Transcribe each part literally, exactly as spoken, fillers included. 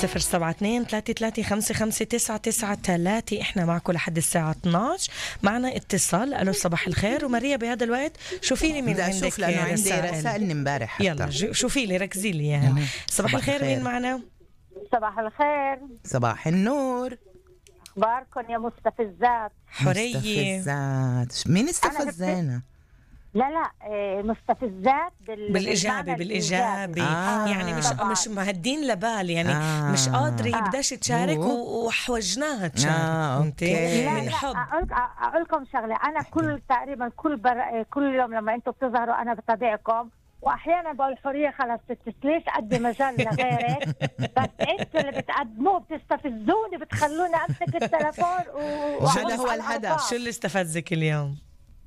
صفر سبعة اثنين ثلاثة ثلاثة خمسة خمسة تسعة تسعة ثلاثة. احنا معكم لحد الساعة اثناشر. معنا اتصال. الو صباح الخير. وماريا بهذا الوقت شوفي لي من عندك اشوف لانه عندي رسائل امبارح. يلا شوفي لي ركزي لي يعني. صباح الخير. مين معنا؟ صباح الخير. صباح النور. اخباركم يا مستفزات؟ حورية مستفزات. مين استفزانا؟ لا لا مستفزات بال... بالإيجابي بالإيجابي آه. يعني مش طبعاً. مش مهدين لبال يعني آه. مش قادرة آه. بداش تشارك أوه. وحوجناها تشارك. آه، فهمتي؟ أوكي. لا من لا حب. أقول أقول لكم شغلة. أنا كل تقريبا كل بر... كل يوم لما أنتم بتظهروا أنا بتابعكم، وأحيانا بقول حورية خلاص تتسليش أدي مجال لغيرك، بس أنتوا اللي بتقدموه بتستفزوني بتخلوني أمسك التلفون و... هذا هو الهدف. شو اللي استفزك اليوم؟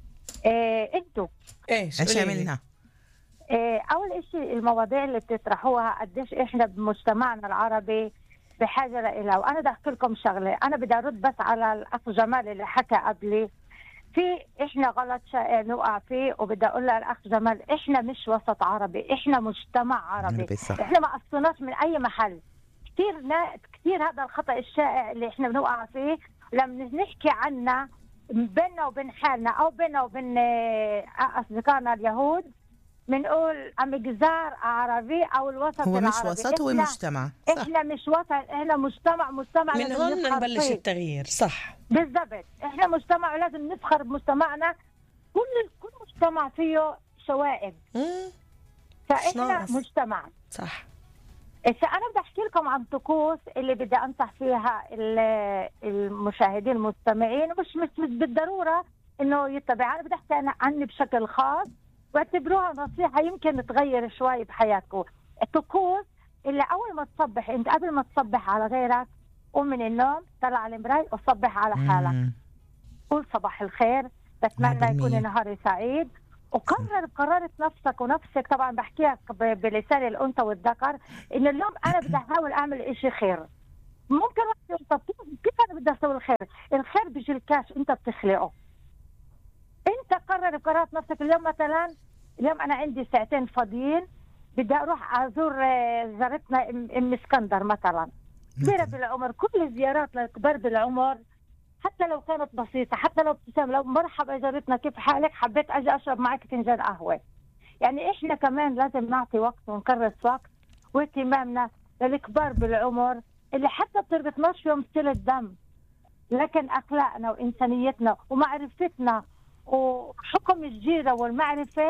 إيه أنتوا ايش ايش قولي لي. عملنا؟ إيه أول إشي المواضيع اللي بتطرحوها قديش إحنا بمجتمعنا العربي بحاجة لإلها. وأنا بدي أحكي لكم شغلة. أنا بدي أرد بس على الأخ جمال اللي حكى قبلي. في إحنا غلط شائع نوقع فيه، وبدي أقول للأخ جمال إحنا مش وسط عربي، إحنا مجتمع عربي. صح. إحنا ما قصناش من أي محل. كثير نا... كثير هذا الخطأ الشائع اللي إحنا بنوقع فيه لما نحكي عنه بيننا وبين حالنا أو بيننا وبين أصدقائنا اليهود، بنقول عم جزار عربي أو الوسط هو العربي. مش وسط، هو مجتمع. صح. إحنا مش وسط، إحنا مجتمع مجتمع من لازم هون نفخر نبلش فيه. التغيير. صح بالضبط. إحنا مجتمع ولازم نفخر بمجتمعنا. كل كل مجتمع فيه شوائب، مم. فإحنا ناقص. مجتمع. صح. إذا أنا بدي أحكي لكم عن طقوس اللي بدي أنصح فيها ال- المشاهدين المستمعين، مش مش مش بالضرورة إنه يتبع. أنا بدي أحكي أنا عني بشكل خاص واعتبروها نصيحة يمكن تغير شوي بحياتكم. الطقوس اللي أول ما تصبح أنت قبل ما تصبح على غيرك، قوم من النوم طلع على المراية وصبح على حالك. مم. قول صباح الخير، بتمنى يكون نهاري سعيد، وقرر بقرارة نفسك ونفسك. طبعا بحكيها ب- بلسان الأنثى والذكر إن اليوم أنا بدي أحاول أعمل إشي خير. ممكن واحد يقول طب كيف أنا بدي أسوي الخير؟ الخير بيجي الكاش أنت بتخلقه. أنت قرر بقرارة نفسك. اليوم مثلا اليوم أنا عندي ساعتين فاضيين، بدي أروح أزور آه، زارتنا أم أم اسكندر مثلا، كبيرة بالعمر. كل الزيارات للكبار بالعمر حتى لو كانت بسيطة، حتى لو ابتسام، لو مرحبا جارتنا كيف حالك، حبيت أجي أشرب معك فنجان قهوة. يعني إحنا كمان لازم نعطي وقت ونكرس وقت واهتمامنا للكبار بالعمر اللي حتى بتربطناش فيهم صلة دم، لكن أخلاقنا وإنسانيتنا ومعرفتنا وحكم الجيرة والمعرفة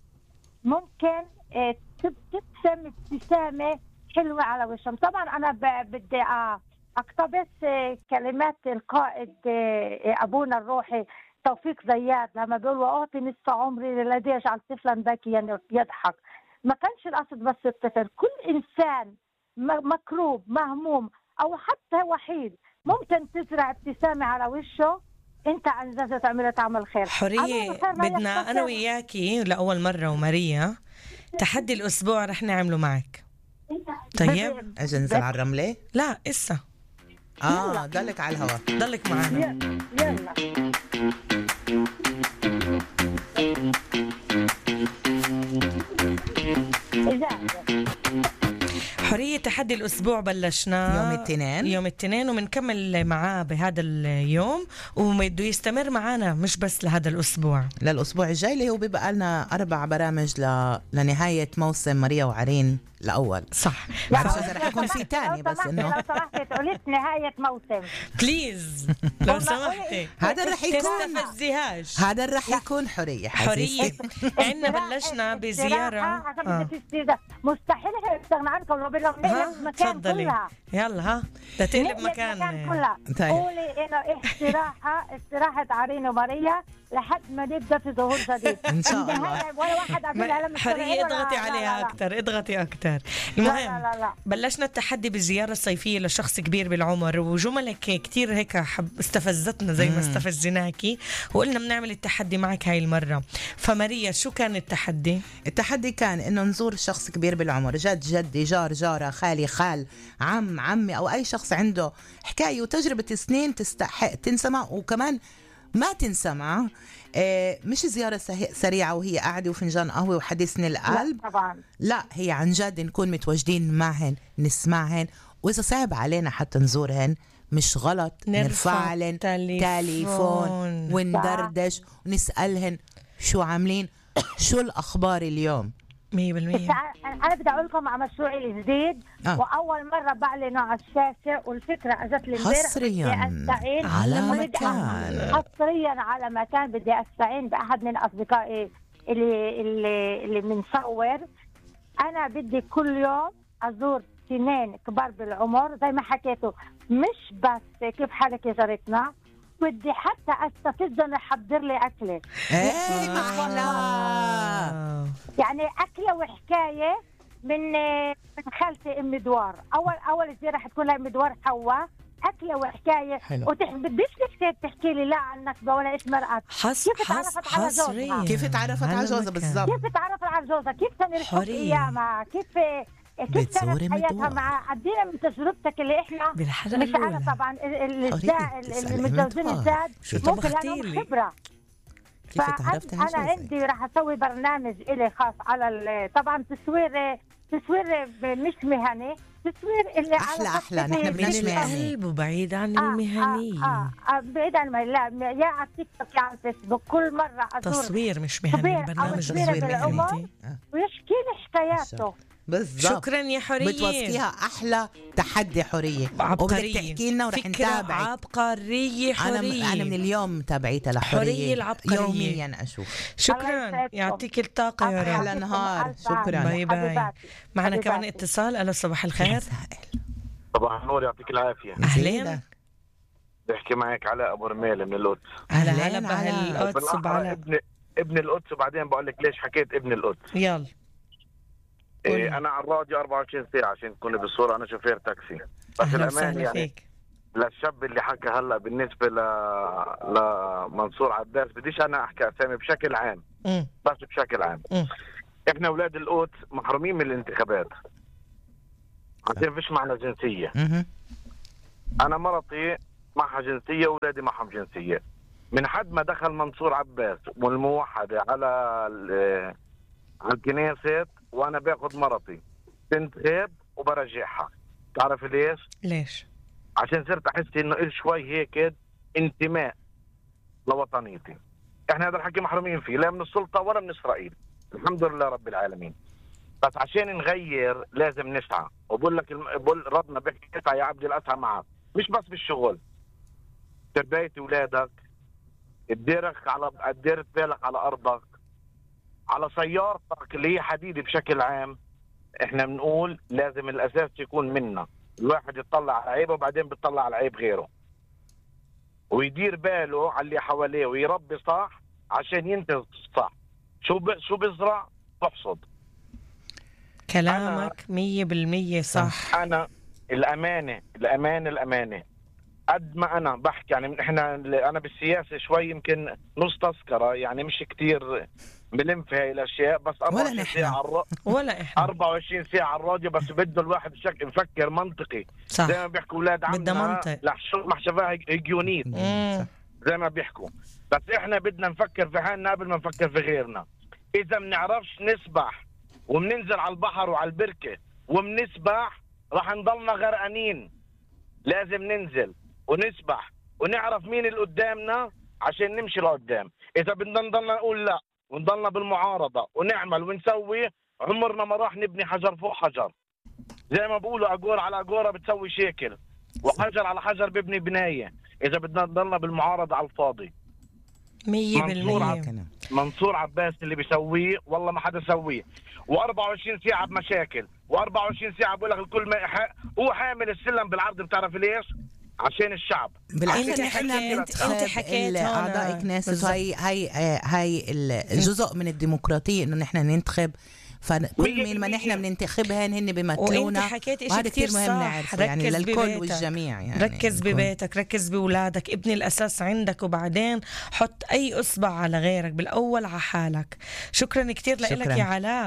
ممكن آه، تبتسم ابتسامة حلوة على وشهم. طبعا أنا ب- بدي آه أقتبس آه، كلمات القائد آه، أبونا الروحي توفيق زياد لما بيقول وأعطي نصف عمري للذي يجعل طفلا باكيا يضحك. ما كانش القصد بس الطفل، كل إنسان م- مكروب مهموم أو حتى وحيد ممكن تزرع ابتسامة على وشه. أنت أنجزت تعمل تعمل خير. حورية عمل الخير لا بدنا يختصر. أنا وياكي لأول مرة وماريا تحدي الأسبوع رح نعمله معك. طيب اجي انزل على الرملة. لا إسا اه ضلك على الهواء. ضلك معنا. يلا إجازة. حورية تحدي الأسبوع بلشنا يوم الاثنين. يوم الاثنين ومنكمل معاه بهذا اليوم وبده يستمر معنا مش بس لهذا الأسبوع، للأسبوع الجاي اللي هو بيبقى لنا أربع برامج ل... لنهاية موسم ماريا وعرين الأول. صح. بعرفش إذا رح يكون في تاني، بس إنه لو سمحتي تقولي نهاية موسم بليز لو والله سمحتي هذا رح يكون تستفزيهاش. هذا رح يكون حرية حورية حزيزتي. عنا بلشنا بزيارة. آه. مستحيل نستغنى عنكم لو بدنا نقلب مكان تفضلي كلها. يلا ها تقلب نقلب مكان. كلها. طيب. قولي انه استراحة استراحة عرين وماريا لحد ما نبدا في ظهور جديد إن شاء الله. النهاية ولا واحد قبلها لم حرية اضغطي عليها أكتر اضغطي أكتر. المهم لا لا لا. بلشنا التحدي بالزيارة الصيفية لشخص كبير بالعمر وجملك كتير هيك حب استفزتنا زي ما استفزناكي وقلنا بنعمل التحدي معك هاي المرة. فماريا شو كان التحدي؟ التحدي كان إنه نزور شخص كبير بالعمر، جد جدي جار جارة خالي خال عم عمي أو أي شخص عنده حكاية وتجربة سنين تستحق تنسمع، وكمان ما تنسى معه. آه مش زيارة سريعة وهي قاعدة وفنجان قهوة وحديث من القلب، لا طبعا، لا، هي عن جد نكون متواجدين معهن، نسمعهن، وإذا صعب علينا حتى نزورهن مش غلط نرفع لهم تليفون وندردش ونسألهن شو عاملين، شو الأخبار اليوم. مية بالمية. أنا بدي أقول لكم على مشروعي الجديد. آه. وأول مرة بعلنه على الشاشة، والفكرة أجت لي امبارح. حصريا على مكان، حصريا على مكان. بدي أستعين بأحد من أصدقائي اللي اللي اللي بنصور. أنا بدي كل يوم أزور اثنين كبار بالعمر زي ما حكيتوا، مش بس كيف حالك يا جارتنا، بدي حتى استفزهم يحضر لي اكله. ايه محلى، يعني اكله وحكايه من من خالتي ام دوار. اول اول زياره حتكون لها ام دوار حواء، اكله وحكايه. وبديش كيف تحكي لي لا عن نكبه ولا ايش مرقت. حص كيف تعرفت حص على جوزها، كيف تعرفت على جوزها بالضبط، كيف تعرفت على جوزها، كيف كان الحب ايامها، كيف كيف كانت حياتها مع. عدينا من تجربتك اللي احنا مش انا طبعا المتجوزين الزاد ممكن لانهم خبره. كيف تعرفت على انا عندي راح اسوي برنامج الي خاص على طبعا تصوير تصوير مش مهني، تصوير اللي احلى على احلى نحن بدناش مهني وبعيد عن آه المهنيه. آه آه بعيد عن لا يا على التيك توك يا على الفيسبوك. كل مره ازور تصوير مش مهني، برنامج تصوير مهني ويحكي لي حكاياته. بالضبط. شكرا يا حورية، بتوصفيها أحلى تحدي حورية، عبقرية، وبتحكي لنا ورح نتابعك. عبقرية حورية. أنا, أنا من اليوم متابعيتها لحورية العبقرية يوميا أشوف. شكرا، يعطيك الطاقة يا رب. أحلى نهار، شكرا. باي باي. معنا كمان اتصال. ألو صباح الخير. صباح النور، يعطيك العافية. أهلين، بحكي معك علاء أبو رميل من القدس. أهلا هلا بهالقدس وبعلاء ابن ابن القدس، وبعدين بقول لك ليش حكيت ابن القدس. يلا. إيه، أنا على الراديو أربعة وعشرين ساعة عشان تكوني بالصورة. أنا شوفير تاكسي. بس الأمان يعني فيك. للشاب اللي حكى هلا بالنسبة ل لمنصور عباس، بديش أنا أحكي أسامي بشكل عام، م. بس بشكل عام م. إحنا أولاد القدس محرومين من الانتخابات عشان فيش معنا جنسية. م- أنا مرتي معها جنسية وأولادي معهم جنسية. من حد ما دخل منصور عباس والموحدة على على الكنيسة، وانا باخذ مرتي بنتخب وبرجعها. تعرف ليش؟ ليش؟ عشان صرت احس انه إيه شوي هيك انتماء لوطنيتي. احنا هذا الحكي محرومين فيه، لا من السلطه ولا من اسرائيل، الحمد لله رب العالمين. بس عشان نغير لازم نسعى. وبقول لك بقول ربنا بيحكي اسعى يا عبدي الاسعى معك، مش بس بالشغل، تربيه اولادك، تديرك على تدير بالك على ارضك، على سيارتك اللي هي حديدة بشكل عام. احنا بنقول لازم الاساس يكون منا، الواحد يطلع على عيبه وبعدين بيطلع على عيب غيره، ويدير باله على اللي حواليه ويربي صح عشان ينتج صح. شو ب... شو بزرع بحصد. كلامك مية بالمية صح. انا الامانه الامانه الامانه قد ما انا بحكي يعني احنا انا بالسياسه شوي يمكن نص تذكره، يعني مش كتير بلم في هاي الاشياء. بس أربعة وعشرين ساعه على الر... ولا احنا أربعة وعشرين ساعه على الراديو، بس بده الواحد بشكل يفكر منطقي. صح. زي ما بيحكوا اولاد عمنا لحشو محشفاها هيجيونيت زي ما بيحكوا. بس احنا بدنا نفكر في حالنا قبل ما نفكر في غيرنا. اذا بنعرفش نسبح وبننزل على البحر وعلى البركه وبنسبح راح نضلنا غرقانين. لازم ننزل ونسبح ونعرف مين اللي قدامنا عشان نمشي لقدام. اذا بدنا نضلنا نقول لا ونضلنا بالمعارضه ونعمل ونسوي، عمرنا ما راح نبني حجر فوق حجر. زي ما بقولوا اجور على اجوره بتسوي شكل، وحجر على حجر بيبني بنايه. اذا بدنا نضلنا بالمعارضه على الفاضي. مية بالمية. منصور عباس اللي بيسويه والله ما حدا يسويه، وأربعة وعشرين ساعه بمشاكل، وأربعة وعشرين ساعه بقول لك الكل ما يحق. هو حامل السلم بالعرض، بتعرف ليش؟ عشان الشعب. بالعكس احنا انت انت حكيت اعضاء كنيسة، هاي هاي هاي الجزء من الديمقراطيه انه نحن ننتخب. فكل مين ما نحن بننتخبهن هن بيمثلونا، وهذا كثير مهم نعرفه يعني للكل والجميع. يعني ركز ببيتك، ركز بأولادك، ابني الأساس عندك، وبعدين حط أي إصبع على غيرك، بالأول على حالك. شكرا كتير لك يا علاء.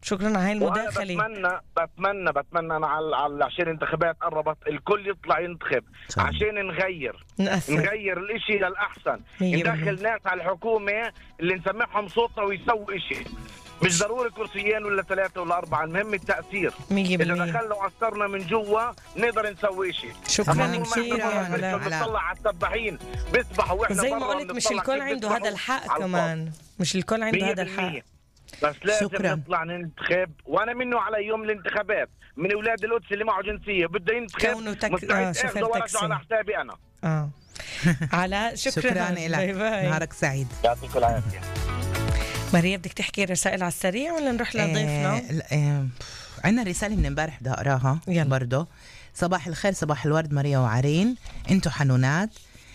شكرا على هاي المداخله. بتمنى بتمنى بتمنى انا على على عشان الانتخابات قربت الكل يطلع ينتخب عشان نغير نأثر. نغير الاشي للاحسن، ندخل ناس على الحكومه اللي نسمعهم صوتنا ويسووا اشي. مش ضروري كرسيين ولا ثلاثة ولا أربعة، المهم التأثير. إذا دخلنا وأثرنا من جوا نقدر نسوي شيء. شكرا كثير يا علاء. بنطلع على السباحين بيسبحوا وإحنا زي ما قلت مش الكل عنده هذا الحق كمان، مش الكل عنده هذا الحق. بس لازم شكرا. نطلع ننتخب، وأنا منه على يوم الانتخابات من أولاد القدس اللي معه جنسية بده ينتخب تك... آه شوفير تاكسي على حسابي أنا. آه علاء شكرا, شكرا لك، نهارك سعيد. يعطيكم العافية. ماريا بدك تحكي رسائل على السريع ولا نروح لضيفنا؟ آه آه عندنا رسالة من امبارح بدي اقراها برضه. صباح الخير، صباح الورد ماريا وعرين، انتو حنونات.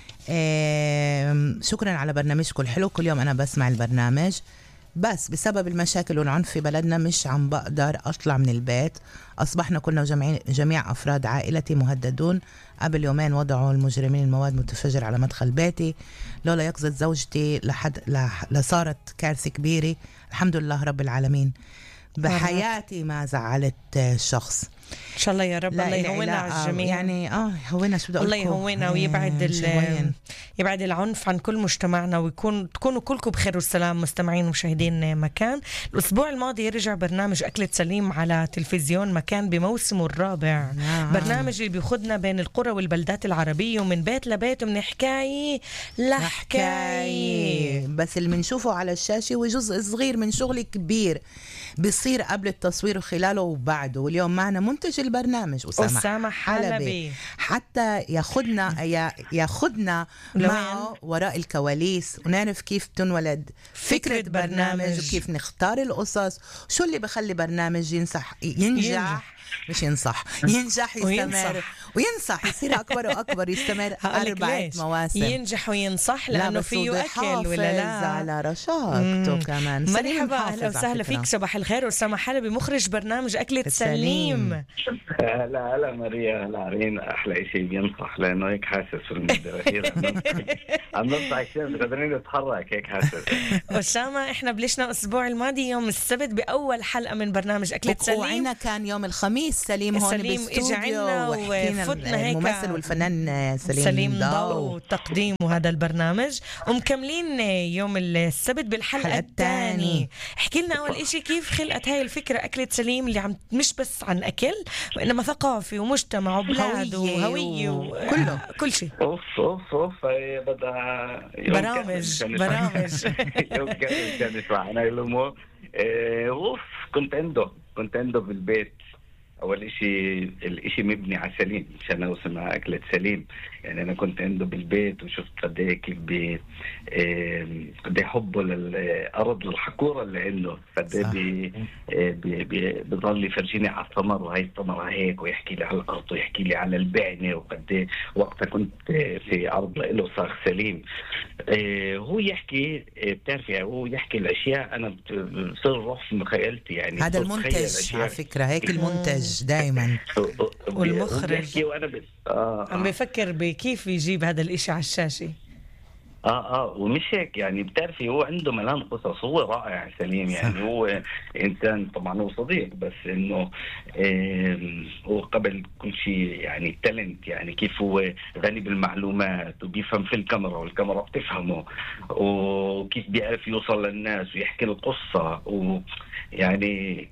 آه شكرا على برنامجكم الحلو، كل يوم انا بسمع البرنامج، بس بسبب المشاكل والعنف في بلدنا مش عم بقدر اطلع من البيت. اصبحنا كلنا وجميع جميع افراد عائلتي مهددون. قبل يومين وضعوا المجرمين المواد متفجر على مدخل بيتي، لولا يقظة زوجتي لحد لصارت كارثة كبيرة. الحمد لله رب العالمين، بحياتي ما زعلت شخص. ان شاء الله يا رب الله يهونا على الجميع. يعني اه هونا شو بدي اقول الله يهونا ويبعد ال يبعد العنف عن كل مجتمعنا، ويكون تكونوا كلكم بخير والسلام مستمعين ومشاهدين مكان. الاسبوع الماضي رجع برنامج أكلة سليم على تلفزيون مكان بموسمه الرابع. آه. برنامج اللي بياخدنا بين القرى والبلدات العربية ومن بيت لبيت ومن حكاية لحكاية. بس اللي بنشوفه على الشاشة وجزء صغير من شغل كبير بيصير قبل التصوير وخلاله وبعده. واليوم معنا منتج البرنامج أسامة, أسامة حلبي, حلبي حتى ياخدنا ياخدنا معه وراء الكواليس ونعرف كيف تنولد فكرة, فكرة برنامج, برنامج وكيف نختار القصص، شو اللي بخلي برنامج ينصح ينجح, ينجح. مش ينصح ينجح يستمر وينصح يصير أكبر وأكبر يستمر أربعة مواسم ينجح وينصح لأنه فيه أكل ولا لا على رشاقته كمان. مرحبا أهلا وسهلا فيك. صباح الخير أسامة حلبي مخرج برنامج أكلة سليم. هلا هلا ماريا، هلا عرين. أحلى إشي بينصح لأنه هيك حاسس في المدة الأخيرة عم نصح كثير قادرين نتحرك هيك حاسس. أسامة إحنا بلشنا الأسبوع الماضي يوم السبت بأول حلقة من برنامج أكلة سليم، وعنا كان يوم الخميس سليم هون بالاستوديو وفتنا هيك الممثل والفنان سليم, سليم ضو تقديم هذا البرنامج، ومكملين يوم السبت بالحلقة الثانية. احكي لنا أول إشي كيف خلقت هاي الفكرة أكلة سليم اللي عم مش بس عن أكل وإنما ثقافي ومجتمع وبلاد وهوية وكله كل شيء. أوف أوف أوف بدها برامج برامج يوم كان كان يسمعنا يلمو. أوف كنت عنده كنت عنده بالبيت. أول إشي الإشي مبني على سليم عشان أوسمها أكلة سليم. يعني أنا كنت عنده بالبيت وشفت قد إيه كيف بي قد إيه حبه للأرض للحكورة اللي عنده، قد إيه بي بي بي بضل يفرجيني على الثمر وهي الثمرة هيك ويحكي لي على الأرض ويحكي لي على البعنة. وقد إيه وقتها كنت في أرض له صاغ سليم. هو يحكي بتعرفي هو يحكي الأشياء أنا بصير روح في مخيلتي. يعني هذا المنتج على فكرة هيك المنتج دايما والمخرج وانا ب... آه عم بفكر بكيف يجيب هذا الاشي على الشاشة. اه اه ومش هيك يعني بتعرفي هو عنده ملان قصص. هو رائع سليم يعني هو انسان طبعا هو صديق، بس انه آه هو قبل كل شيء يعني تالنت. يعني كيف هو غني بالمعلومات وبيفهم في الكاميرا والكاميرا بتفهمه، وكيف بيعرف يوصل للناس ويحكي القصة. ويعني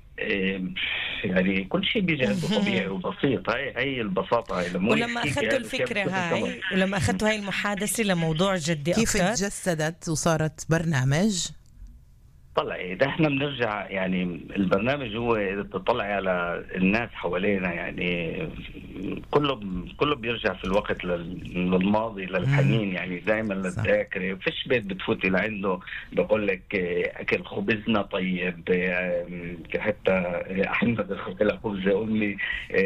يعني كل شيء بيجي عنده طبيعي وبسيط. هاي هاي البساطة هاي. لما ولما أخذتوا الفكرة هاي ولما أخذتوا هاي المحادثة لموضوع جدي أكثر كيف تجسدت وصارت برنامج؟ طلع إذا احنا بنرجع يعني البرنامج هو إذا تطلع على الناس حوالينا يعني كله كله بيرجع في الوقت للماضي للحنين. يعني دائما للذاكرة. فيش بيت بتفوتي لعنده بقول لك أكل خبزنا طيب. حتى أحمد الخبز خبز أمي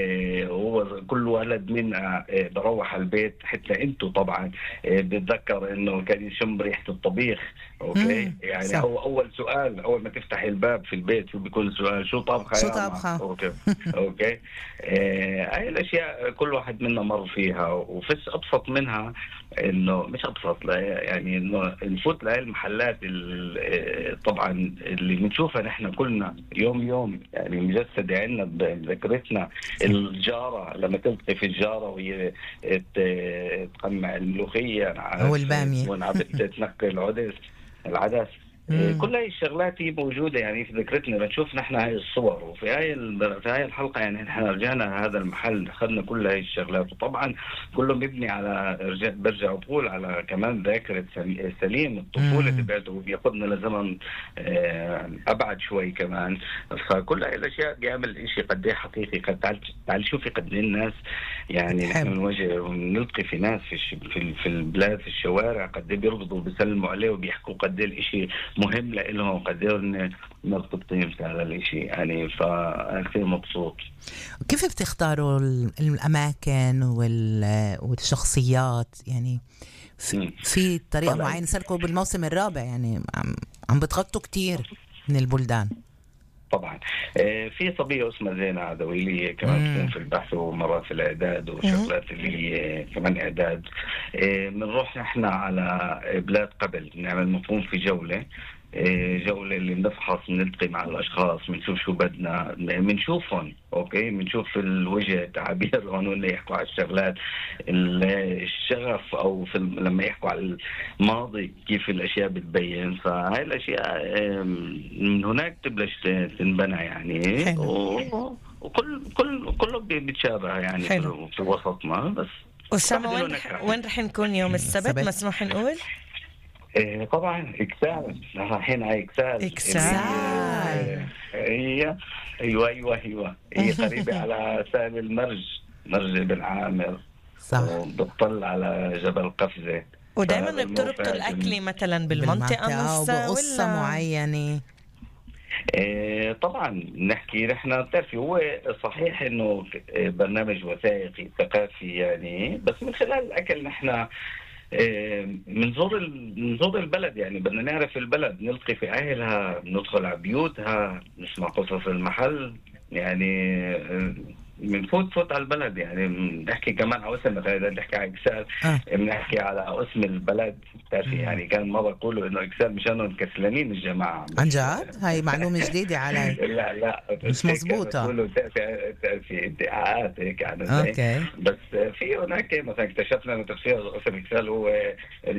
هو كل ولد منا بروح البيت حتى أنتوا طبعا بتذكر إنه كان يشم ريحة الطبيخ اوكي مم. يعني صح. هو اول سؤال اول ما تفتحي الباب في البيت شو بيكون السؤال؟ شو طابخه شو يا ماما؟ طابخة؟ اوكي اوكي آه، هاي الاشياء كل واحد منا مر فيها، وفيش ابسط منها انه مش ابسط لا يعني انه نفوت لهي المحلات ال- آه، طبعا اللي بنشوفها نحن كلنا يوم يوم، يعني مجسده عندنا بذاكرتنا. الجاره لما تلتقي في الجاره وهي ت- تقمع الملوخيه أو البامية. ونعبت تنقي العدس العدس. إيه، مم. كل هاي الشغلات هي موجودة يعني في ذاكرتنا، بنشوف نحن هاي الصور. وفي هاي ال- في هاي الحلقة يعني نحن رجعنا هذا المحل أخذنا كل هاي الشغلات، وطبعا كله مبني على رجع برجع بقول على كمان ذاكرة سلي- سليم الطفولة مم. تبعته، وبياخذنا لزمن آه، أبعد شوي كمان. فكل هاي الأشياء بيعمل إشي قد إيه حقيقي. قد تعال تعال شوفي قد إيه الناس يعني بتحب. نحن بنواجه ونلقي في ناس في الش- في ال- في البلاد في الشوارع قد إيه بيرفضوا بيسلموا عليه وبيحكوا قد إيه الإشي مهم لهم، قد ايه مرتبطين في هذا الاشي يعني. فانا كثير مبسوط. كيف بتختاروا ال- الأماكن وال- والشخصيات يعني؟ في, في طريقة طبعاً. معينة؟ سلكوا بالموسم الرابع يعني عم, عم بتغطوا كتير من البلدان. طبعا آه، في صبيه اسمها زينة عدويلي هي كمان مم. تكون في البحث ومرات في الاعداد وشغلات اللي هي كمان اعداد. آه، بنروح نحن على بلاد قبل نعمل مفهوم في جوله آه، جولة اللي بنفحص بنلتقي مع الأشخاص بنشوف شو بدنا بنشوفهم أوكي بنشوف الوجه تعابيرهم ولا يحكوا على الشغلات الشغف أو في ال- لما يحكوا على الماضي كيف الأشياء بتبين. فهاي الأشياء آه، من هناك تبلش تنبنى يعني. حلو. و- وكل كل كله بي- بيتشابه يعني في, حلو. في وسطنا بس. أسامة واحد وين له رح نكهة. وين رح نكون يوم السبت؟ السبت. مسموح نقول؟ إيه طبعا اكسال رايحين على اكسال. إكسال. اللي هي ايوه ايوه ايوه هي قريبه على سهل المرج مرج بن عامر صح. وبتطل على جبل قفزه. ودائما فهذا بتربطوا الموقع الأكل مثلا بالمنطقة أو نفسها بقصة ولا؟ معينة؟ إيه طبعا نحكي نحن بتعرفي هو صحيح انه برنامج وثائقي ثقافي يعني، بس من خلال الاكل نحن منظور منظور البلد يعني بدنا نعرف البلد نلقي في أهلها ندخل على بيوتها نسمع قصص المحل يعني بنفوت فوت على البلد يعني. بنحكي كمان على اسم مثلا اذا نحكي على اكسال آه. بنحكي على اسم البلد بتعرفي يعني. كان ما بقولوا انه اكسال مشانهم كسلانين الجماعه. عن جد؟ هاي معلومة جديدة علي. لا لا مش مزبوطة. بقولوا في في ادعاءات هيك يعني. اوكي. بس في هناك مثلا اكتشفنا انه تفسير اسم اكسال هو